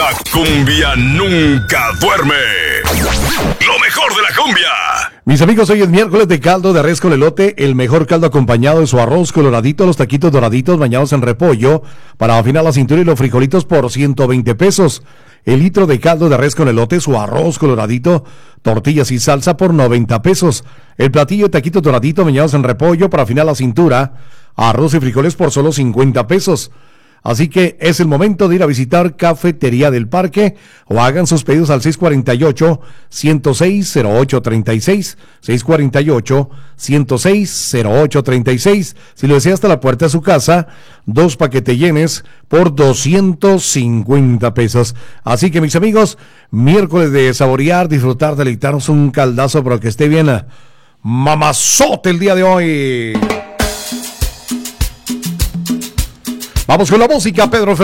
La cumbia nunca duerme. Lo mejor de la cumbia. Mis amigos, hoy es miércoles de caldo de res con elote, el mejor caldo acompañado de su arroz coloradito, los taquitos doraditos bañados en repollo, para afinar la cintura y los frijolitos por 120 pesos. El litro de caldo de res con elote, su arroz coloradito, tortillas y salsa por 90 pesos. El platillo de taquitos doraditos bañados en repollo para afinar la cintura, arroz y frijoles por solo 50 pesos. Así que es el momento de ir a visitar Cafetería del Parque o hagan sus pedidos al 648-106-0836, 648-106-0836. Si lo desea hasta la puerta de su casa, 2 paquetes llenes por 250 pesos. Así que mis amigos, miércoles de saborear, disfrutar, deleitarnos un caldazo, pero que esté bien mamazote el día de hoy. Vamos con la música, Pedro Fernández.